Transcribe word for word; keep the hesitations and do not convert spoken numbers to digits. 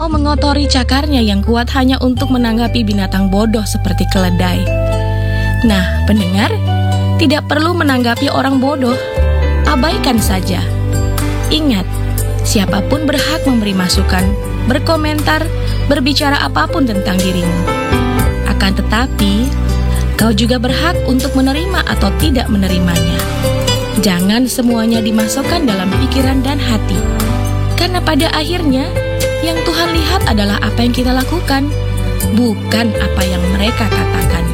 atau mengotori cakarnya yang kuat hanya untuk menanggapi binatang bodoh seperti keledai. Nah, pendengar, tidak perlu menanggapi orang bodoh, abaikan saja. Ingat, siapapun berhak memberi masukan, berkomentar, berbicara apapun tentang dirimu. Akan tetapi, kau juga berhak untuk menerima atau tidak menerimanya. Jangan semuanya dimasukkan dalam pikiran dan hati, karena pada akhirnya yang Tuhan lihat adalah apa yang kita lakukan, bukan apa yang mereka katakan.